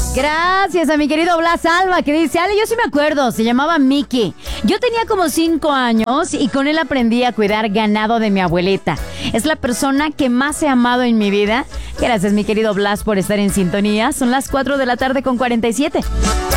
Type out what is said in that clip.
Gracias a mi querido Blas Alba, que dice, Ale, yo sí me acuerdo, se llamaba Mickey. Yo tenía como 5 años y con él aprendí a cuidar ganado de mi abuelita. Es la persona que más he amado en mi vida. Gracias, mi querido Blas, por estar en sintonía. Son las 4 de la tarde con 47.